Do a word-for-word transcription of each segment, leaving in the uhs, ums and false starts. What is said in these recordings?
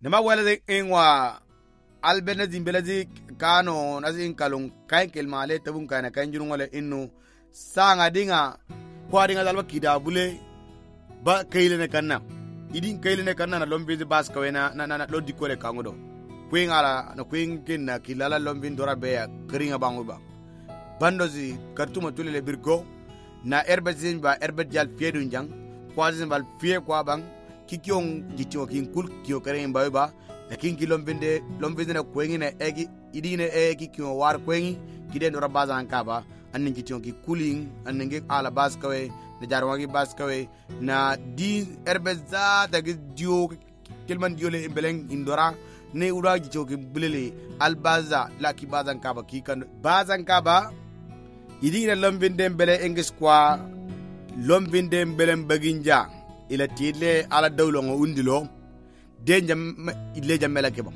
nema wala ingwa albena zimbelazi kano nasin kalung kain kelmale tabun kana kanjurun wala innu sanga dinga kwadinga dalba kida bule ba kaylene kanna idin kaylene kanna na lombi bas kawena na na lodi kole kangodo kwingala na kwingina kilala lombi ndora beya kringa banguba bandozi kartuma tulele birgo na erbe zinba erbe jal fiedun jang kwazin bal fie kwa bang kikiong jitio kin kul kio karen ba lakin ki lombinde lombinde na kwengi na egi idine egi kio war kwengi kide ndora bazan kaba annin jitio ki kuling annin ala baskawe na jarwangi baskawe na di erbe za tagi dio kelman dio le imbeleng indora ne ura jitio ki bulele albaza laki bazan kaba ki kan bazan kaba idine lombinde mbele engis kwa lombinde mbele baginja ila tile ala dawlo ngo undilo denja ile jamela keba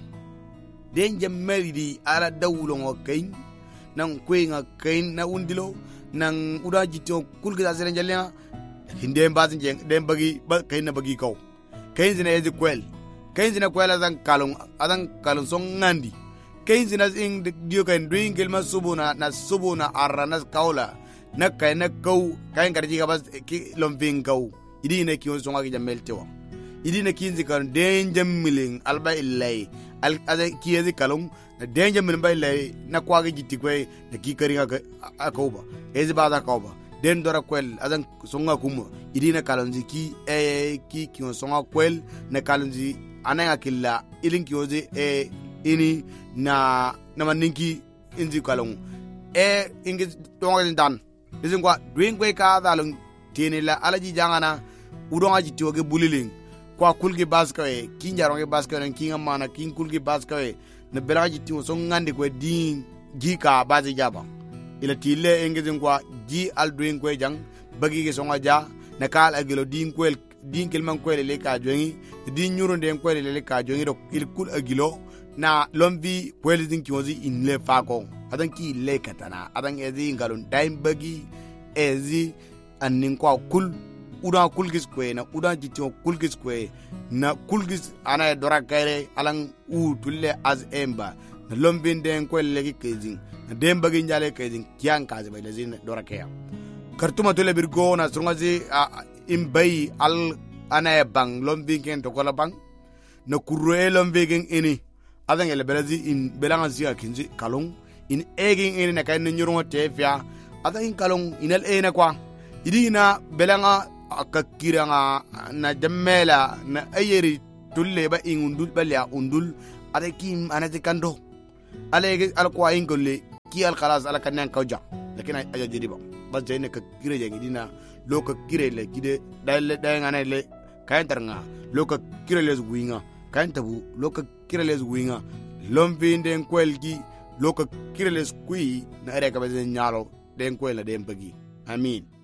denja meridi ala dawlo ngo kain nan kwinga kain na undilo nan udaji to kulga zere jalena hinde mbazin jeng dem bagi ba kain na bagi kaw kain zina ezi kwel kain zina kwel azan kalung azan kalung song ngandi kain zina ing dio kain dwingel masubuna na subuna arana kaula na kain na kaw kain garji ka bas lombing kaw idine kiyon songa ki jamel tewa idine kinzi kan denjam miling alba illay al ada kiyezi kalung na denjam milin bay lay na kwagi jitti kwe na ki karinga akauba ezi bada kauba den dora kwel adan songa kuma idine kalunzi ki e ki kiyon songa kwel na kalunzi ananga killa ilin kiyozi e ini na na maninki inzi kalung e ingi tonga dan dizin kwa dwing kwe ka dalung tiene la alaji jangana udonga jitioge buliling kwa kulge baskawe kinjaronge baskawe kinga mana kin kulge baskawe na bela jitio so ngande ko din jika bazi jaba ila tile engezin kwa ji aldwin ko jang bagi ge songa ja na kal agelo din kwel din kelman kwel le ka jongi din nyuro den kwel le ka jongi do il kul agilo na lombi kwel din kiozi in le fako adan ki le katana adan ezi ngalon time bagi ezi annin kwa kul uda kulgis kwe na uda jitio kulgis kwe na kulgis ana dora kaire alang u tulle az emba na lombin den kwe legi kezing na demba ginjale kezing kian kaze bay lezin dora kaya kartuma tulle birgo na sungazi imbai al ana bang lombin ken to kola bang na kurre lombin ini adangele belazi in belanga zia kinzi kalung in egin ini na kay nyurungo tefia adangin kalung inal ena kwa idina belanga akakiranga na jamela na ayeri tulle ba ingundul balya undul ade kim anati kando alege alqwa ingolle ki alkhalas ala kanan kawja lakini aja jiriba bas jeyne ka kire jengi dina loka kire le kide dal dayanga le kayan tarnga loka kire les winga kayan tabu loka kire les winga lombi den kwelgi loka kire les kui na are ka be nyalo den kwela den bagi amin.